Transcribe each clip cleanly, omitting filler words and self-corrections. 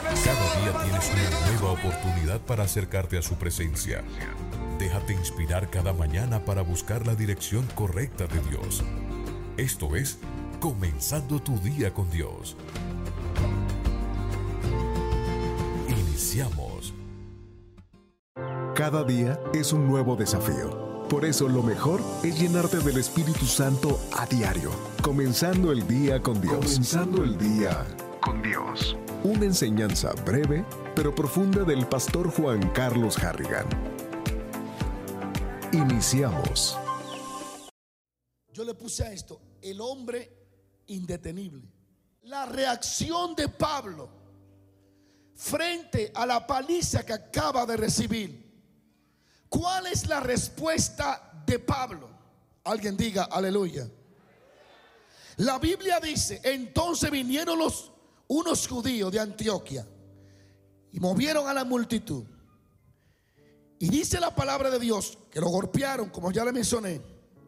Cada día tienes una nueva oportunidad para acercarte a su presencia. Déjate inspirar cada mañana para buscar la dirección correcta de Dios. Esto es Comenzando tu día con Dios. Iniciamos. Cada día es un nuevo desafío. Por eso lo mejor es llenarte del Espíritu Santo a diario. Comenzando el día con Dios. Comenzando el día con Dios. Una enseñanza breve pero profunda del pastor Juan Carlos Harrigan. Iniciamos. Yo le puse a esto, el hombre indetenible. La reacción de Pablo frente a la paliza que acaba de recibir. ¿Cuál es la respuesta de Pablo? Alguien diga aleluya. La Biblia dice, entonces vinieron unos judíos de Antioquía y movieron a la multitud. Y dice la palabra de Dios que lo golpearon, como ya le mencioné.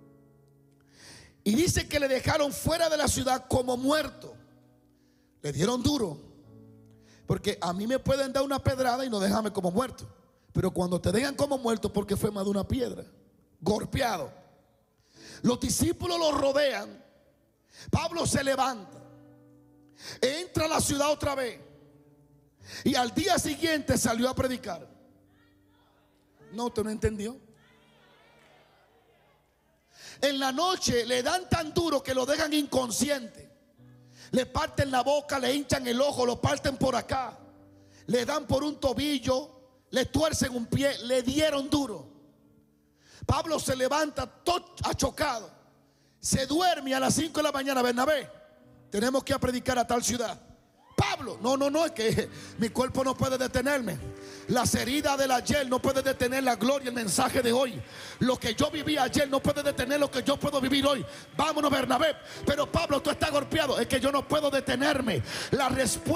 Y dice que le dejaron fuera de la ciudad como muerto. Le dieron duro. Porque a mí me pueden dar una pedrada y no dejarme como muerto. Pero cuando te dejan como muerto, porque fue más de una piedra, golpeado. Los discípulos lo rodean. Pablo se levanta, entra a la ciudad otra vez y al día siguiente salió a predicar. No, usted no entendió. En la noche le dan tan duro que lo dejan inconsciente. Le parten la boca, le hinchan el ojo, lo parten por acá, le dan por un tobillo, le tuercen un pie, le dieron duro. Pablo se levanta todo achocado, se duerme a las 5 de la mañana. Bernabé, tenemos que ir a predicar a tal ciudad. Pablo, no, es que mi cuerpo no puede detenerme. Las heridas del ayer no pueden detener la gloria, el mensaje de hoy. Lo que yo viví ayer no puede detener lo que yo puedo vivir hoy. Vámonos, Bernabé. Pero Pablo, tú estás golpeado. Es que yo no puedo detenerme. La respuesta